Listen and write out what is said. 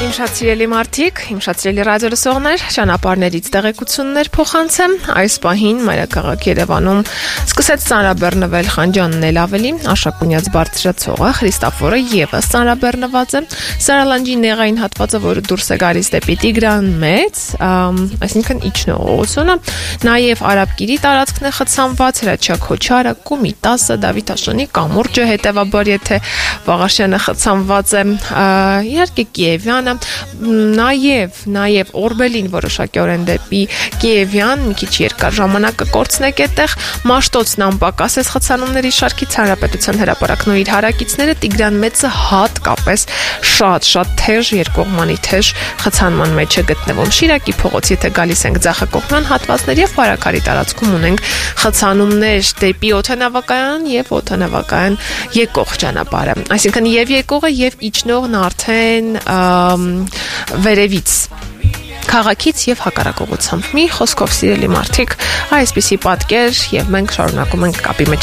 Իմ շատ սիրելի մարդիկ, իմ շատ սիրելի ռադիոլսողներ, ճանապարհներից տեղեկություններ փոխանցեմ։ Այս պահին մայրաքաղաք Երևանում սկսեց ծանրաբեռնվել Խանջյանն էլ ավելի, Արշակունյաց բարձրացողը, Խրիստաֆորը եւս ծանրաբեռնված է։ Սարալանջի նեղային հատվածը, որը դուրս է գալիս դեպի Տիգրան Մեծ, այսինքն իջնող ուղղությունը, նաեւ Արաբկիրի տարածքն է խցանված, Հրաչյա Քոչարը, Կոմիտասը, Դավիթ Աշոնի կամուրջը, հետեւաբար եթե Վաղարշյանը խցանված է, իհարկե Կիևյանը, նաև Օրբելին որոշակիորեն դեպի Կիևյան, մի քիչ երկար ժամանակ կկորցնեք այդտեղ, Մաշտոցն անպակաս է խցանումների շարքից, Հանրապետության հրապարակն ու իր հարակիցները, Տիգրան Մեծը հատկապես շատ թեժ երկկողմանի թեժ խցանման մեջ է գտնվում։ Շիրակի փողոց, եթե գալիս ենք ձախակողմյան հատվածներ եւ Փարաքարի տարածքում ունենք խցանումներ դեպի օդանավակայան եւ օդանավակայան եկող ճանապարհը, այսինքն եւ եկողը եւ իջնողն արդեն վերևից քաղաքից եւ հակառակ ուղղությամբ։ Մի խոսքով սիրելի մարդիկ, այսպիսի պատկեր եւ մենք շարունակում ենք կապի մեջ